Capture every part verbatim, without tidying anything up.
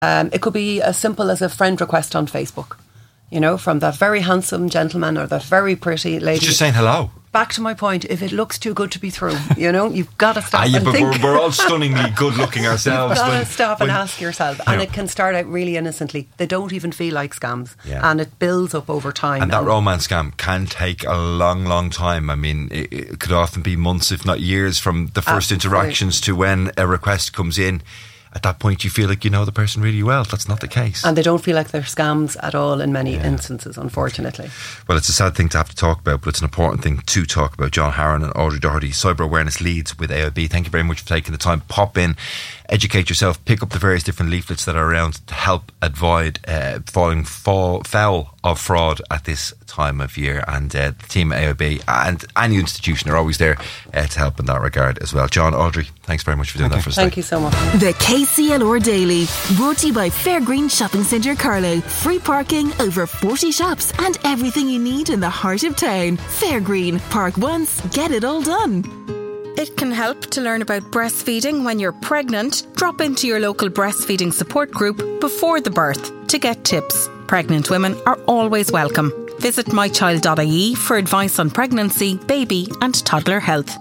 Um, it could be as simple as a friend request on Facebook, you know, from that very handsome gentleman or that very pretty lady. It's just saying hello. Back to my point, if it looks too good to be true, you know, you've got to stop ah, yeah, and but think. We're, we're all stunningly good looking ourselves. You've got when, to stop when, and ask yourself. And know. It can start out really innocently. They don't even feel like scams. Yeah. And it builds up over time. And that and romance scam can take a long, long time. I mean, it, it could often be months, if not years, from the first Absolutely. interactions to when a request comes in. At that point you feel like you know the person really well. That's not the case. And they don't feel like they're scams at all in many yeah. instances, unfortunately. Well, it's a sad thing to have to talk about, but it's an important thing to talk about. John Harron and Audrey Doherty, Cyber Awareness Leads with A I B. Thank you very much for taking the time. Pop in, educate yourself, pick up the various different leaflets that are around to help avoid uh, falling fall, foul of fraud at this time of year. And uh, the team at A I B and any institution are always there uh, to help in that regard as well. John, Audrey, thanks very much for doing Thank that you. for us. Thank you so much. The K C L R Daily, brought to you by Fairgreen Shopping Centre Carlow. Free parking, over forty shops and everything you need in the heart of town. Fairgreen, park once, get it all done. It can help to learn about breastfeeding when you're pregnant. Drop into your local breastfeeding support group before the birth to get tips. Pregnant women are always welcome. Visit my child dot I E for advice on pregnancy, baby and toddler health.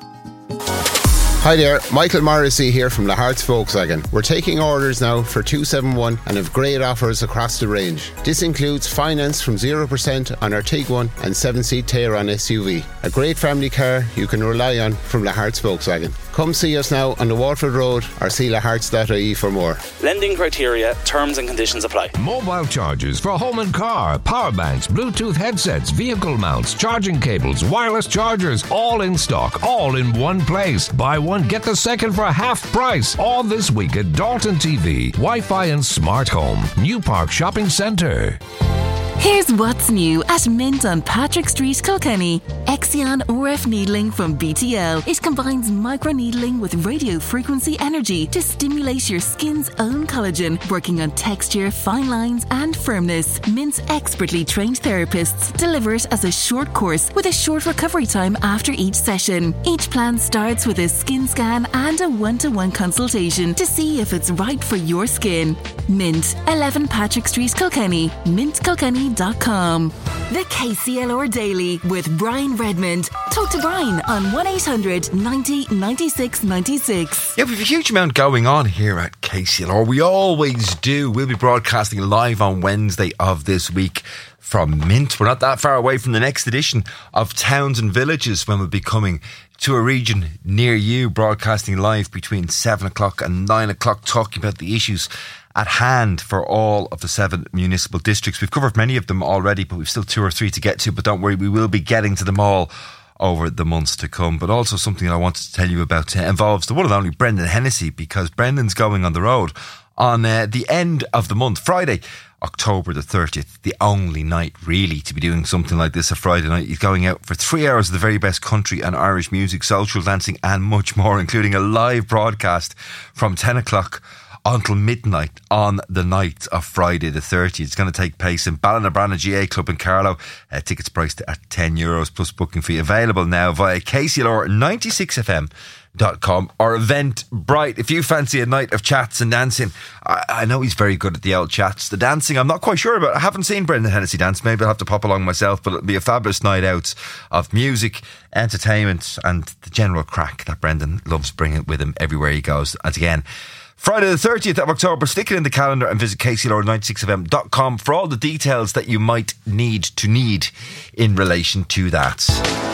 Hi there, Michael Morrissey here from the Hearts Volkswagen. We're taking orders now for two seventy-one and have great offers across the range. This includes finance from zero percent on our Tiguan and seven-seat Tayron S U V. A great family car you can rely on from the Hearts Volkswagen. Come see us now on the Waterford Road or see la hearts dot I E for more. Lending criteria, terms and conditions apply. Mobile chargers for home and car, power banks, Bluetooth headsets, vehicle mounts, charging cables, wireless chargers, all in stock, all in one place. Buy one, get the second for half price. All this week at Dalton T V, Wi-Fi and Smart Home, New Park Shopping Centre. Here's what's new at Mint on Patrick Street, Kilkenny. Exion R F needling from B T L. It combines microneedling with radio frequency energy to stimulate your skin's own collagen, working on texture, fine lines and firmness. Mint's expertly trained therapists deliver it as a short course with a short recovery time after each session. Each plan starts with a skin scan and a one-to-one consultation to see if it's right for your skin. Mint, eleven Patrick Street, Kilkenny. mint kilkenny dot com. The K C L R Daily with Brian Redmond. Talk to Brian on one eight hundred ninety ninety-six ninety-six. Yeah, we have a huge amount going on here at K C L R. We always do. We'll be broadcasting live on Wednesday of this week from Mint. We're not that far away from the next edition of Towns and Villages when we'll be coming to a region near you, broadcasting live between seven o'clock and nine o'clock, talking about the issues at hand for all of the seven municipal districts. We've covered many of them already, but we've still two or three to get to. But don't worry, we will be getting to them all over the months to come. But also something I wanted to tell you about uh, involves the one and only Brendan Hennessy, because Brendan's going on the road on uh, the end of the month, Friday, October the thirtieth, the only night really to be doing something like this, a Friday night. He's going out for three hours of the very best country and Irish music, social dancing and much more, including a live broadcast from ten o'clock until midnight on the night of Friday the thirtieth. It's going to take place in Ballinabranna G A Club in Carlow. Uh, tickets priced at ten euros plus booking fee. Available now via K C L R ninety-six F M dot com or Eventbrite. If you fancy a night of chats and dancing, I, I know he's very good at the old chats. The dancing, I'm not quite sure about. I haven't seen Brendan Hennessy dance. Maybe I'll have to pop along myself, but it'll be a fabulous night out of music, entertainment and the general crack that Brendan loves bringing with him everywhere he goes. And again, Friday the thirtieth of October, stick it in the calendar and visit K C L R ninety-six F M dot com for all the details that you might need to need in relation to that.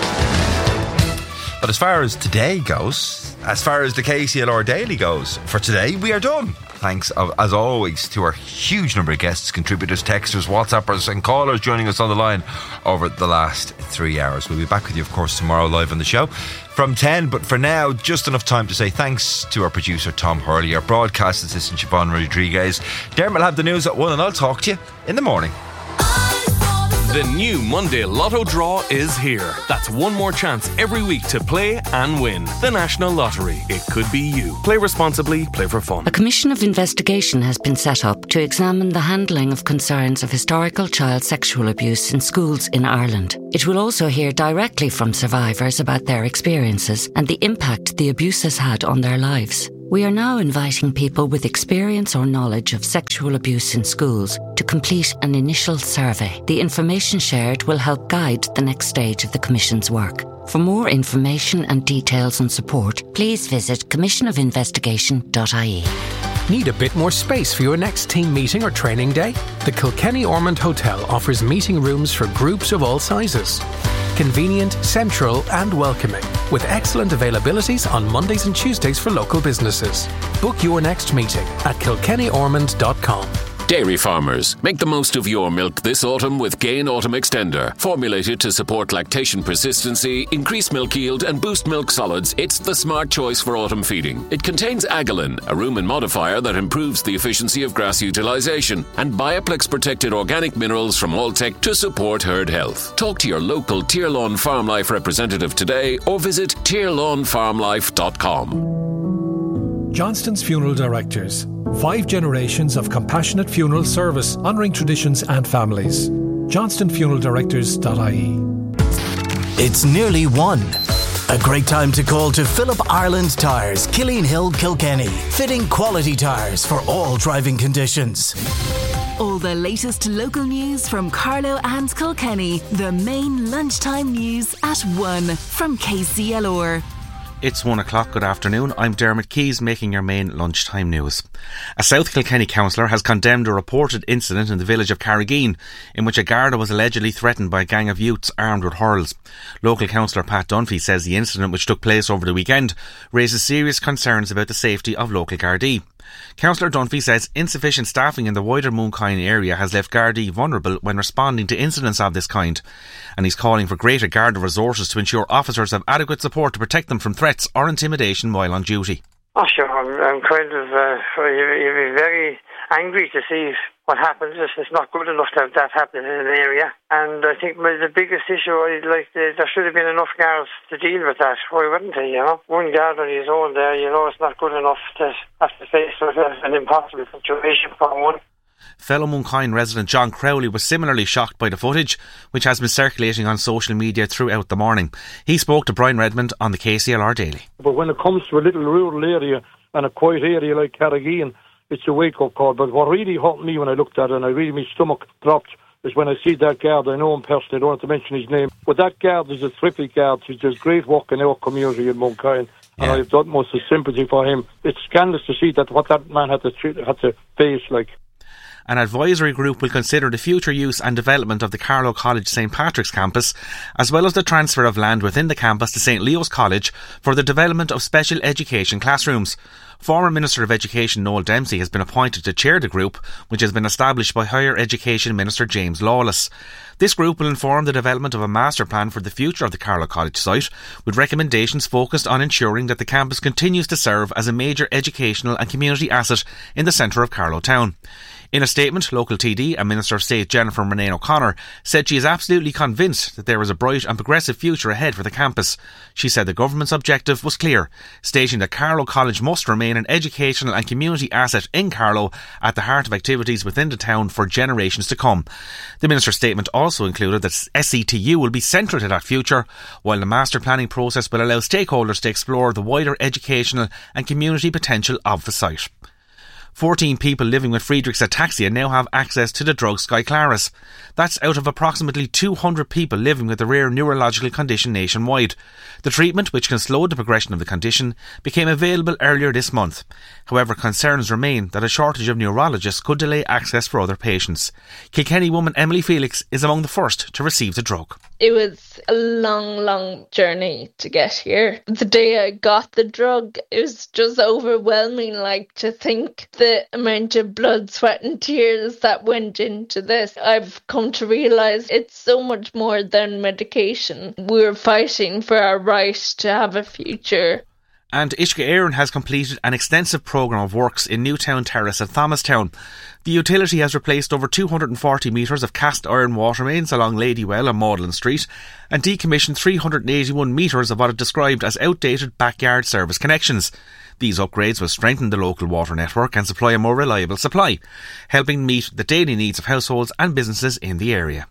But as far as today goes, as far as the K C L R Daily goes, for today we are done. Thanks, as always, to our huge number of guests, contributors, texters, WhatsAppers and callers joining us on the line over the last three hours. We'll be back with you, of course, tomorrow live on the show from ten. But for now, just enough time to say thanks to our producer, Tom Hurley, our broadcast assistant, Siobhan Rodriguez. Dermot will have the news at one, and I'll talk to you in the morning. The new Monday Lotto draw is here. That's one more chance every week to play and win. The National Lottery. It could be you. Play responsibly, play for fun. A commission of investigation has been set up to examine the handling of concerns of historical child sexual abuse in schools in Ireland. It will also hear directly from survivors about their experiences and the impact the abuse has had on their lives. We are now inviting people with experience or knowledge of sexual abuse in schools to complete an initial survey. The information shared will help guide the next stage of the Commission's work. For more information and details on support, please visit commission of investigation dot I E. Need a bit more space for your next team meeting or training day? The Kilkenny Ormond Hotel offers meeting rooms for groups of all sizes. Convenient, central and welcoming, with excellent availabilities on Mondays and Tuesdays for local businesses. Book your next meeting at kilkenny ormond dot com. Dairy farmers, make the most of your milk this autumn with Gain Autumn Extender. Formulated to support lactation persistency, increase milk yield and boost milk solids, it's the smart choice for autumn feeding. It contains Agalin, a rumen modifier that improves the efficiency of grass utilisation, and Bioplex protected organic minerals from Alltech to support herd health. Talk to your local Tyrlawn Farm Life representative today or visit tyrlawn farm life dot com. Johnston's Funeral Directors. Five generations of compassionate funeral service, honouring traditions and families. johnston funeral directors dot I E. It's nearly one. A great time to call to Philip Ireland Tyres, Killeen Hill, Kilkenny. Fitting quality tyres for all driving conditions. All the latest local news from Carlow and Kilkenny. The main lunchtime news at one from K C L R. It's one o'clock. Good afternoon. I'm Dermot Keys, making your main lunchtime news. A South Kilkenny councillor has condemned a reported incident in the village of Carrigean in which a Garda was allegedly threatened by a gang of youths armed with hurls. Local councillor Pat Dunphy says the incident, which took place over the weekend, raises serious concerns about the safety of local Gardaí. Councillor Dunphy says insufficient staffing in the wider Mooncoin area has left Gardaí vulnerable when responding to incidents of this kind, and he's calling for greater Garda resources to ensure officers have adequate support to protect them from threats or intimidation while on duty. Oh sure, I'm, I'm kind of uh, you'd be very angry to see what happens. It's, it's not good enough to have that happen in an area, and I think the biggest issue, I'd like the, there should have been enough guards to deal with that. Why wouldn't they? You know, one guard on his own there, you know, it's not good enough to have to face with an impossible situation for one. Fellow Mooncoin resident John Crowley was similarly shocked by the footage, which has been circulating on social media throughout the morning. He spoke to Brian Redmond on the K C L R Daily. But when it comes to a little rural area and a quiet area like Carrigean, it's a wake-up call. But what really hurt me when I looked at it, and I really, my stomach dropped, is when I see that guard. I know him personally, I don't want to mention his name, but that guard is a terrific guard. He does great work in our community in Mooncoin, yeah. And I have the utmost of sympathy for him. It's scandalous to see that what that man had to had to face, like. An advisory group will consider the future use and development of the Carlow College Saint Patrick's campus, as well as the transfer of land within the campus to Saint Leo's College for the development of special education classrooms. Former Minister of Education Noel Dempsey has been appointed to chair the group, which has been established by Higher Education Minister James Lawless. This group will inform the development of a master plan for the future of the Carlow College site, with recommendations focused on ensuring that the campus continues to serve as a major educational and community asset in the centre of Carlow town. In a statement, local T D and Minister of State Jennifer Murnane O'Connor said she is absolutely convinced that there is a bright and progressive future ahead for the campus. She said the government's objective was clear, stating that Carlow College must remain an educational and community asset in Carlow at the heart of activities within the town for generations to come. The Minister's statement also included that S C T U will be central to that future, while the master planning process will allow stakeholders to explore the wider educational and community potential of the site. fourteen people living with Friedreich's ataxia now have access to the drug Skyclarys. That's out of approximately two hundred people living with the rare neurological condition nationwide. The treatment, which can slow the progression of the condition, became available earlier this month. However, concerns remain that a shortage of neurologists could delay access for other patients. Kilkenny woman Emily Felix is among the first to receive the drug. It was a long, long journey to get here. The day I got the drug, it was just overwhelming, like, to think the amount of blood, sweat and tears that went into this. I've come to realise it's so much more than medication. We're fighting for our right to have a future. And Uisce Éireann has completed an extensive programme of works in Newtown Terrace at Thomastown. The utility has replaced over two hundred forty metres of cast iron water mains along Ladywell and Magdalen Street and decommissioned three hundred eighty-one metres of what it described as outdated backyard service connections. These upgrades will strengthen the local water network and supply a more reliable supply, helping meet the daily needs of households and businesses in the area.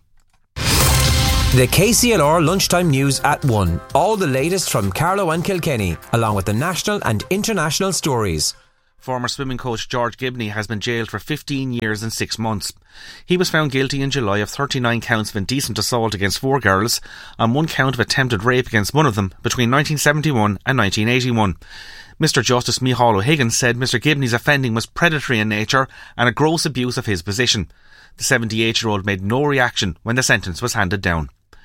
The K C L R Lunchtime News at one. All the latest from Carlow and Kilkenny, along with the national and international stories. Former swimming coach George Gibney has been jailed for fifteen years and six months. He was found guilty in July of thirty-nine counts of indecent assault against four girls and one count of attempted rape against one of them between nineteen seventy-one and nineteen eighty-one. Mister Justice Micheál O'Higgins said Mister Gibney's offending was predatory in nature and a gross abuse of his position. The seventy-eight-year-old made no reaction when the sentence was handed down.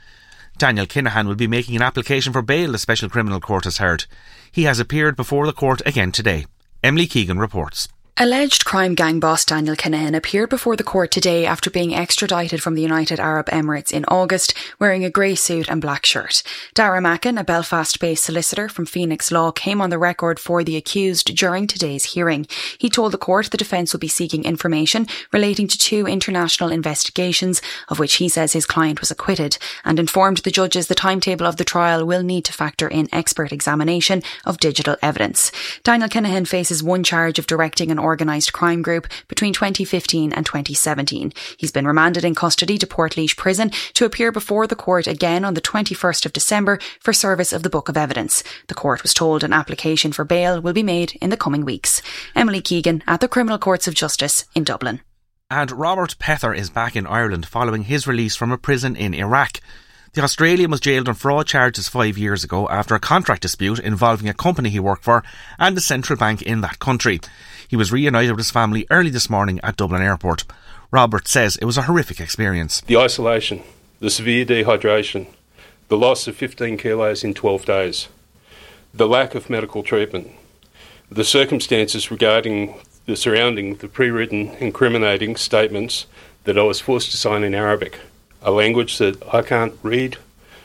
Daniel Kinahan will be making an application for bail, the Special Criminal Court has heard. He has appeared before the court again today. Emily Keegan reports. Alleged crime gang boss Daniel Kinahan appeared before the court today after being extradited from the United Arab Emirates in August, wearing a grey suit and black shirt. Dara Mackin, a Belfast-based solicitor from Phoenix Law, came on the record for the accused during today's hearing. He told the court the defence will be seeking information relating to two international investigations, of which he says his client was acquitted, and informed the judges the timetable of the trial will need to factor in expert examination of digital evidence. Daniel Kinahan faces one charge of directing an organised crime group between twenty fifteen and twenty seventeen. He's been remanded in custody to Portlaoise Prison to appear before the court again on the twenty-first of December for service of the Book of Evidence. The court was told an application for bail will be made in the coming weeks. Emily Keegan at the Criminal Courts of Justice in Dublin. And Robert Pether is back in Ireland following his release from a prison in Iraq. The Australian was jailed on fraud charges five years ago after a contract dispute involving a company he worked for and the central bank in that country. He was reunited with his family early this morning at Dublin Airport. Robert says it was a horrific experience. The isolation, the severe dehydration, the loss of fifteen kilos in twelve days, the lack of medical treatment, the circumstances regarding the surrounding the pre-written incriminating statements that I was forced to sign in Arabic, a language that I can't read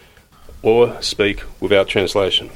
or speak without translation.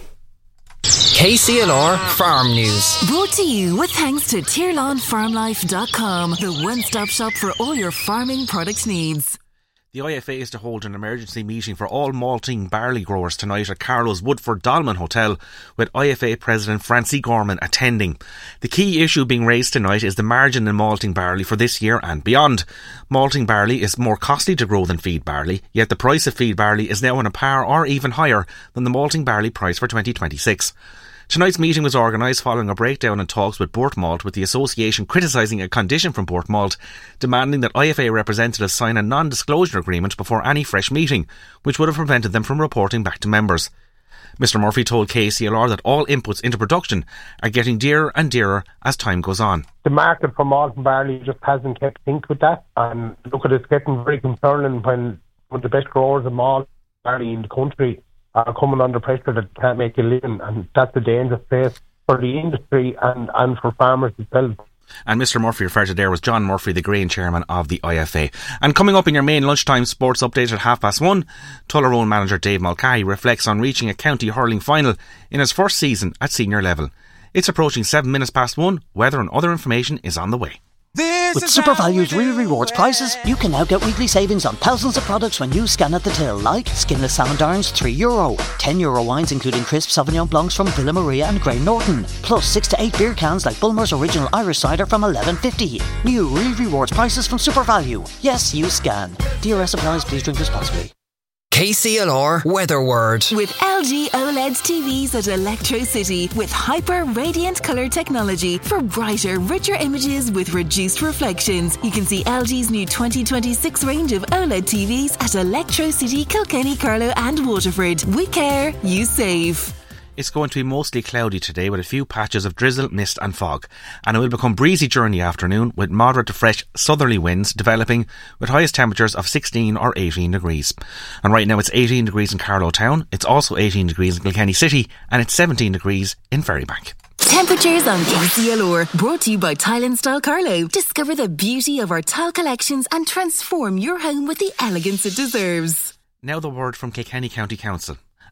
K C L R Farm News. Brought to you with thanks to tier lawn farm life dot com, the one-stop shop for all your farming product needs. The I F A is to hold an emergency meeting for all malting barley growers tonight at Carlow's Woodford Dolmen Hotel, with I F A President Francie Gorman attending. The key issue being raised tonight is the margin in malting barley for this year and beyond. Malting barley is more costly to grow than feed barley, yet the price of feed barley is now on a par or even higher than the malting barley price for twenty twenty-six. Tonight's meeting was organised following a breakdown in talks with Bournemalt, with the association criticising a condition from Bournemalt demanding that I F A representatives sign a non-disclosure agreement before any fresh meeting, which would have prevented them from reporting back to members. Mister Murphy told K C L R that all inputs into production are getting dearer and dearer as time goes on. The market for malt and barley just hasn't kept sync with that, and look at it's getting very concerning when one of the best growers of malt and barley in the country are coming under pressure that can't make a living, and that's the danger faced for the industry and, and for farmers themselves. And Mister Murphy referred to there was John Murphy, the Grain Chairman of the I F A. And coming up in your main lunchtime sports update at half past one, Tullaroan manager Dave Mulcahy reflects on reaching a county hurling final in his first season at senior level. It's approaching seven minutes past one. Weather and other information is on the way. With SuperValue's Real Rewards prices, you can now get weekly savings on thousands of products when you scan at the till, like skinless salmon darns, three euro, ten euro wines including crisp Sauvignon Blancs from Villa Maria and Grey Norton, plus six to eight beer cans like Bulmer's Original Irish Cider from eleven fifty. New Real Rewards prices from SuperValue. Yes, you scan. D R S applies, please drink responsibly. K C L R Weather Word. With L G OLED T Vs at Electro City with hyper radiant colour technology for brighter, richer images with reduced reflections. You can see L G's new twenty twenty-six range of OLED T Vs at Electro City, Kilkenny, Carlow and Waterford. We care, you save. It's going to be mostly cloudy today with a few patches of drizzle, mist and fog, and it will become breezy during the afternoon with moderate to fresh southerly winds developing with highest temperatures of sixteen or eighteen degrees. And right now it's eighteen degrees in Carlow Town, it's also eighteen degrees in Kilkenny City and it's seventeen degrees in Ferrybank. Temperatures on K C L R, brought to you by Tile Install Carlow. Discover the beauty of our tile collections and transform your home with the elegance it deserves. Now the word from Kilkenny County Council.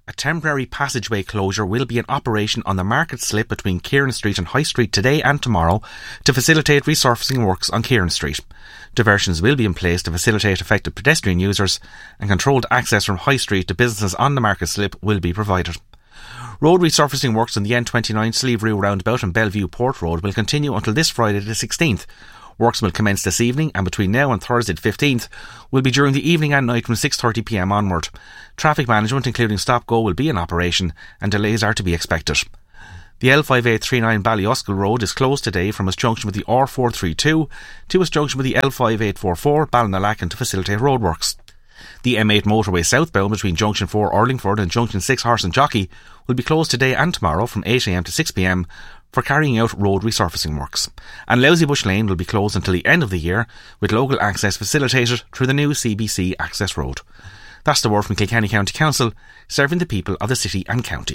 A temporary passageway closure will be in operation on the Market Slip between Kieran Street and High Street today and tomorrow to facilitate resurfacing works on Kieran Street. Diversions will be in place to facilitate affected pedestrian users, and controlled access from High Street to businesses on the Market Slip will be provided. Road resurfacing works on the N twenty-nine Sleeve-Rue roundabout and Bellevue Port Road will continue until this Friday the sixteenth. Works will commence this evening, and between now and Thursday the fifteenth will be during the evening and night from six thirty p m onward. Traffic management, including stop-go, will be in operation, and delays are to be expected. The L five eight three nine Ballyoskell Road is closed today from its junction with the R four thirty-two to its junction with the L five eight forty-four Ballinallacken to facilitate roadworks. The M eight motorway southbound between Junction four Urlingford and Junction six Horse and Jockey will be closed today and tomorrow from eight a m to six p m for carrying out road resurfacing works. And Lousy Bush Lane will be closed until the end of the year, with local access facilitated through the new C B C access road. That's the word from Kilkenny County Council, serving the people of the city and county.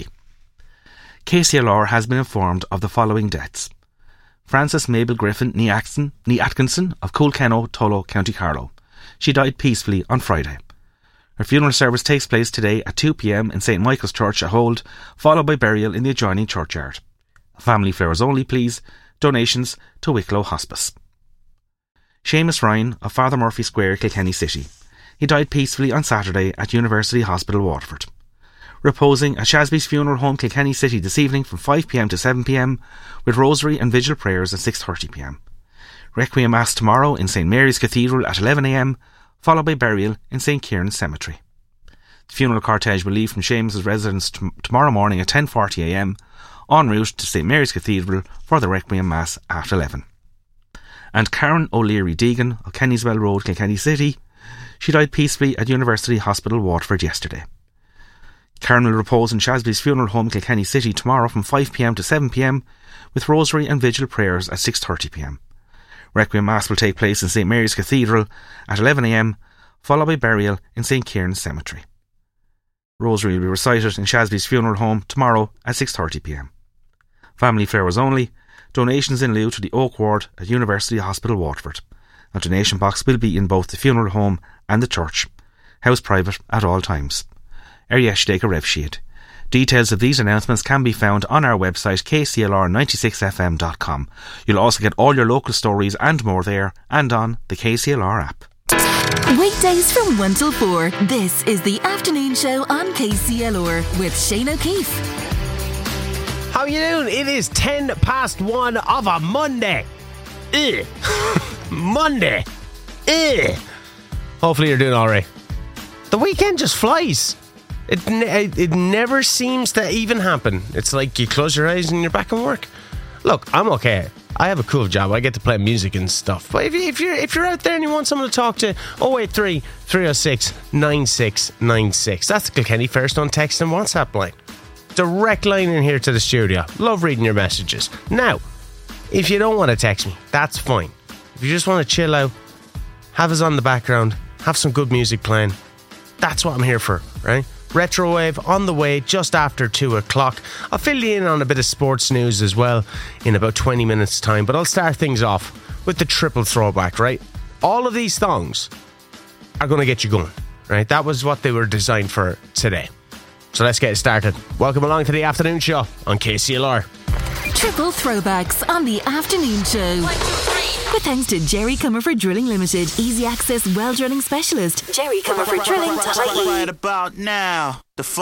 K C L R has been informed of the following deaths. Frances Mabel Griffin ní Atkinson, ní Atkinson of Coolkenno, Tullow, County Carlow. She died peacefully on Friday. Her funeral service takes place today at two p m in St Michael's Church at Hold, followed by burial in the adjoining churchyard. Family flowers only, please. Donations to Wicklow Hospice. Seamus Ryan of Father Murphy Square, Kilkenny City. He died peacefully on Saturday at University Hospital, Waterford. Reposing at Shasby's Funeral Home, Kilkenny City this evening from five p m to seven p m with rosary and vigil prayers at six thirty p m. Requiem Mass tomorrow in St Mary's Cathedral at eleven a m, followed by burial in St Kieran's Cemetery. The funeral cortege will leave from Seamus's residence t- tomorrow morning at ten forty a m, en route to St Mary's Cathedral for the Requiem Mass at eleven. And Karen O'Leary Deegan of Kennyswell Road, Kilkenny City. She died peacefully at University Hospital, Waterford yesterday. Karen will repose in Shasby's Funeral Home, Kilkenny City tomorrow from five p m to seven p m with rosary and vigil prayers at six thirty p m. Requiem Mass will take place in St Mary's Cathedral at eleven a m, followed by burial in St Kieran's Cemetery. Rosary will be recited in Shasby's Funeral Home tomorrow at six thirty p m. Family flowers only. Donations in lieu to the Oak Ward at University Hospital, Waterford. A donation box will be in both the funeral home and the church. House private at all times. Erieshdaker Revsheed. Details of these announcements can be found on our website k c l r ninety-six f m dot com. You'll also get all your local stories and more there, and on the K C L R app. Weekdays from one till four, this is the afternoon show on K C L R with Shane O'Keefe. How you doing? It is ten past one of a Monday. Ugh. Monday. Ugh. Hopefully you're doing alright. The weekend just flies. It, ne- it never seems to even happen. It's like you close your eyes and you're back in work. Look, I'm okay. I have a cool job. I get to play music and stuff. But if, you, if you're if you're out there and you want someone to talk to, oh eight three, three oh six, nine six nine six. That's the Kilkenny First on text and WhatsApp line. Direct line in here to the studio. Love reading your messages. Now, if you don't want to text me, that's fine. If you just want to chill out, have us on the background, have some good music playing, that's what I'm here for, right? Retrowave on the way just after two o'clock. I'll fill you in on a bit of sports news as well in about twenty minutes time, but I'll start things off with the triple throwback, right? All of these songs are going to get you going, right? That was what they were designed for today. So let's get started. Welcome along to the afternoon show on K C L R. Triple throwbacks on the afternoon show. With thanks to Jerry Comerford Drilling Limited, easy access well drilling specialist. Jerry Comerford Drilling dot I E. Right about now, the